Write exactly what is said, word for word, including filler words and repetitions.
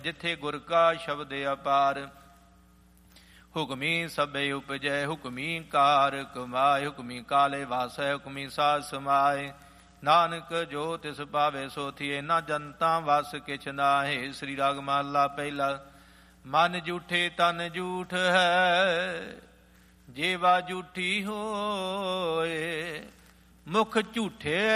ਜਿਥੇ ਗੁਰ ਕਾ ਸ਼ਬਦ ਅਪਾਰ। ਹੁਕਮੀ ਸਭੇ ਉਪਜੈ ਹੁਕਮੀ ਕਾਰ ਕਮਾਏ। ਹੁਕਮੀ ਕਾਲੇ ਵਾਸੈ ਹੁਕਮੀ ਸਾਧ ਸਮਾਏ। ਨਾਨਕ ਜੋ ਤਿਸ ਪਾਵੇ ਸੋ ਥੀਏ ਨਾ ਜਨਤਾ ਵਸ ਕਿਛ ਨਾਹੀ। ਸ੍ਰੀ ਰਾਗ ਮਹਲਾ ਪਹਿਲਾ। ਮਨ ਝੂਠੇ ਤਨ ਝੂਠ ਹੈ ਜੀਵਾ ਝੂਠੀ ਹੋਏ। ਮੁਖ ਝੂਠੇ